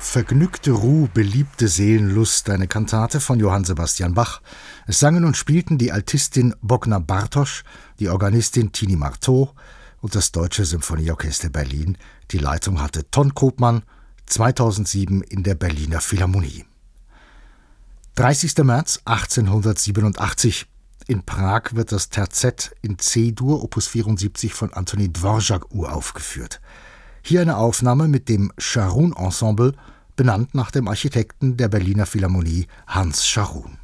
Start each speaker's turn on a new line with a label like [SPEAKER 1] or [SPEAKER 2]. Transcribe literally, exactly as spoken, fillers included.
[SPEAKER 1] Vergnügte Ruh, beliebte Seelenlust, eine Kantate von Johann Sebastian Bach. Es sangen und spielten die Altistin Bogna Bartosch, die Organistin Tini Marteau und das Deutsche Symphonieorchester Berlin. Die Leitung hatte Ton Koopman, zweitausendsieben in der Berliner Philharmonie. dreißigster März achtzehnhundertsiebenundachtzig. In Prag wird das Terzett in C-Dur Opus vierundsiebzig von Antoni Dvorak uraufgeführt. Hier eine Aufnahme mit dem Scharun Ensemble, benannt nach dem Architekten der Berliner Philharmonie Hans Scharun.